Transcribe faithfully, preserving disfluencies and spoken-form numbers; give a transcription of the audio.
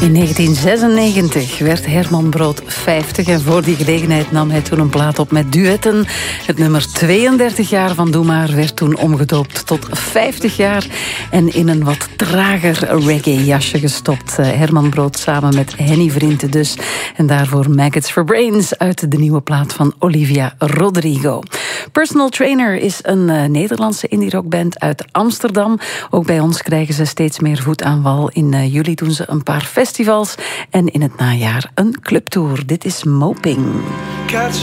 In negentien zesennegentig werd Herman Brood vijftig en voor die gelegenheid nam hij toen een plaat op met duetten. Het nummer tweeëndertig jaar van Doe Maar werd toen omgedoopt tot vijftig jaar en in een wat trager reggae-jasje gestopt. Herman Brood samen met Henny Vrienden dus. En daarvoor Maggots for Brains uit de nieuwe plaat van Olivia Rodrigo. Personal Trainer is een uh, Nederlandse indie-rockband uit Amsterdam. Ook bij ons krijgen ze steeds meer voet aan wal. In uh, juli doen ze een paar festivals en in het najaar een clubtour. Dit is Moping. Catch